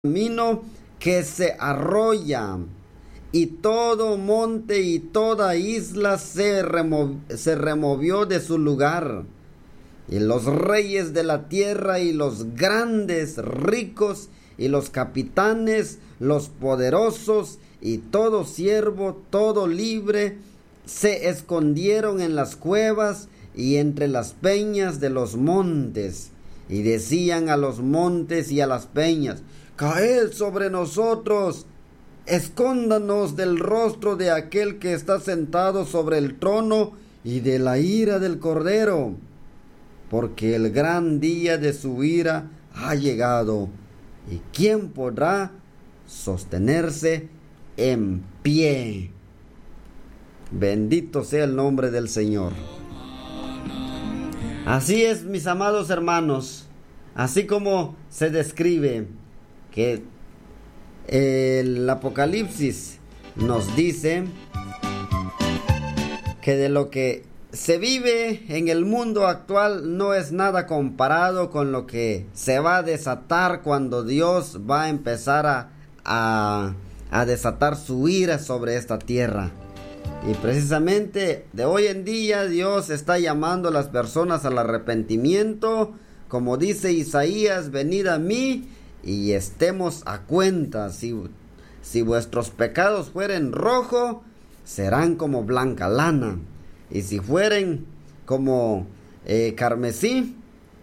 camino que se arrolla, y todo monte y toda isla se removió de su lugar. Y los reyes de la tierra y los grandes, ricos, y los capitanes, los poderosos, y todo siervo, todo libre, se escondieron en las cuevas y entre las peñas de los montes. Y decían a los montes y a las peñas: caed sobre nosotros, escóndanos del rostro de aquel que está sentado sobre el trono y de la ira del Cordero, porque el gran día de su ira ha llegado. ¿Y quién podrá sostenerse en pie? Bendito sea el nombre del Señor. Así es, mis amados hermanos, así como se describe que el Apocalipsis nos dice que de lo que se vive en el mundo actual no es nada comparado con lo que se va a desatar cuando Dios va a empezar a desatar su ira sobre esta tierra. Y precisamente de hoy en día Dios está llamando a las personas al arrepentimiento, como dice Isaías: venid a mí y estemos a cuenta. Si vuestros pecados fueren rojo, serán como blanca lana, y si fueren como carmesí,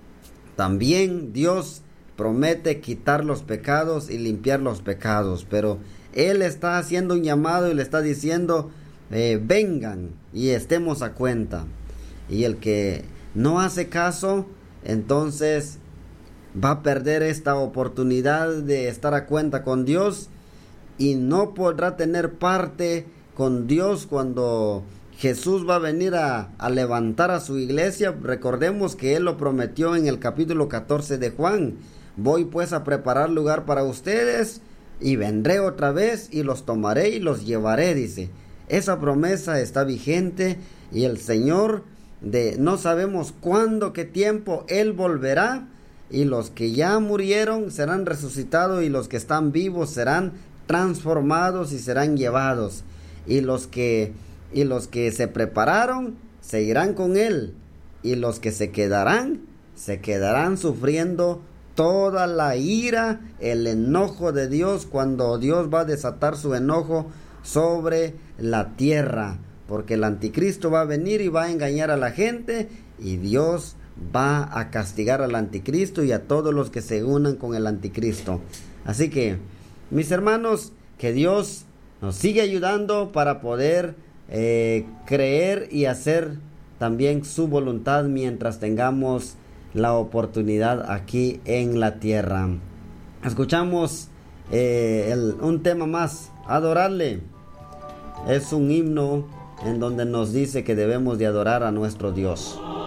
también Dios promete quitar los pecados y limpiar los pecados. Pero Él está haciendo un llamado y le está diciendo: vengan y estemos a cuenta. Y el que no hace caso, entonces va a perder esta oportunidad de estar a cuenta con Dios, y no podrá tener parte con Dios cuando Jesús va a venir a levantar a su iglesia. Recordemos que Él lo prometió en el capítulo 14 de Juan: voy pues a preparar lugar para ustedes, y vendré otra vez y los tomaré y los llevaré, dice. Esa promesa está vigente, y el Señor, no sabemos cuándo, qué tiempo Él volverá, y los que ya murieron serán resucitados, y los que están vivos serán transformados y serán llevados, y los que se prepararon se irán con Él, y los que se quedarán sufriendo toda la ira, el enojo de Dios, cuando Dios va a desatar su enojo sobre la tierra, porque el anticristo va a venir y va a engañar a la gente, y Dios va a castigar al anticristo y a todos los que se unan con el anticristo. Así que, mis hermanos, que Dios nos siga ayudando para poder creer y hacer también su voluntad mientras tengamos la oportunidad aquí en la tierra. Escuchamos un tema más: adorarle. Es un himno en donde nos dice que debemos de adorar a nuestro Dios.